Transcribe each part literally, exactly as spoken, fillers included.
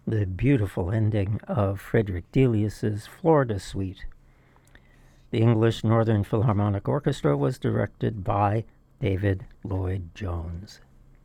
the beautiful ending of Frederick Delius's Florida Suite. The English Northern Philharmonic Orchestra was directed by David Lloyd Jones.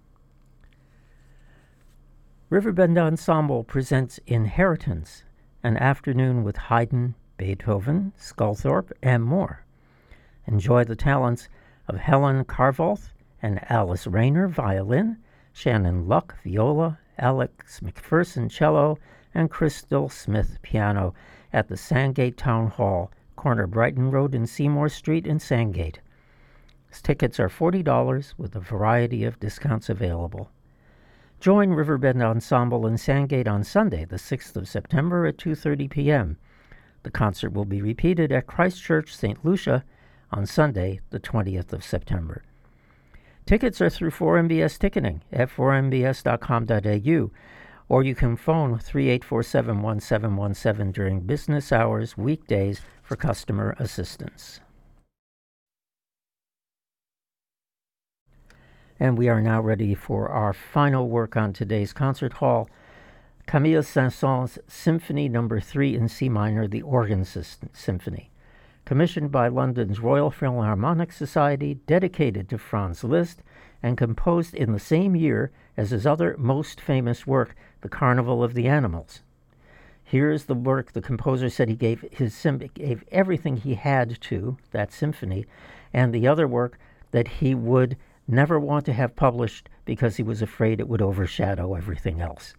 Riverbend Ensemble presents Inheritance, an afternoon with Haydn, Beethoven, Sculthorpe, and more. Enjoy the talents of Helen Carvalth and Alice Rayner, violin, Shannon Luck, viola, Alex McPherson, cello, and Crystal Smith, piano, at the Sandgate Town Hall, corner Brighton Road and Seymour Street in Sandgate. Tickets are forty dollars with a variety of discounts available. Join Riverbend Ensemble in Sandgate on Sunday, the sixth of September at two thirty p.m. The concert will be repeated at Christ Church, Saint Lucia on Sunday, the twentieth of September. Tickets are through four M B S ticketing at four m b s dot com dot a u, or you can phone three eight four seven, one seven one seven during business hours, weekdays, for customer assistance. And we are now ready for our final work on today's concert hall, Camille Saint-Saëns' Symphony Number three in C minor, the Organ Symphony, commissioned by London's Royal Philharmonic Society, dedicated to Franz Liszt, and composed in the same year as his other most famous work, The Carnival of the Animals. Here is the work the composer said he gave his gave everything he had to that symphony, and the other work that he would never want to have published because he was afraid it would overshadow everything else.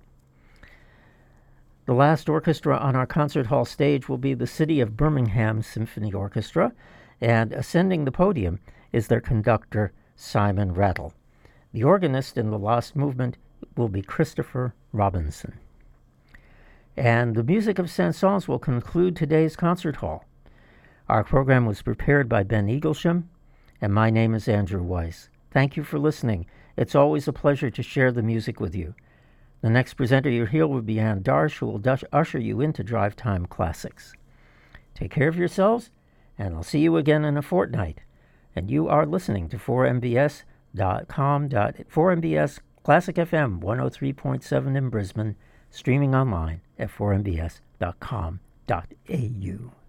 The last orchestra on our concert hall stage will be the City of Birmingham Symphony Orchestra, and ascending the podium is their conductor, Simon Rattle. The organist in the last movement will be Christopher Robinson. And the music of Saint-Saëns will conclude today's concert hall. Our program was prepared by Ben Eaglesham, and my name is Andrew Weiss. Thank you for listening. It's always a pleasure to share the music with you. The next presenter you'll hear will be Ann Darsh, who will dush, usher you into Drive Time Classics. Take care of yourselves, and I'll see you again in a fortnight. And you are listening to four m b s dot com. four M B S Classic F M one oh three point seven in Brisbane, streaming online at four m b s dot com dot a u.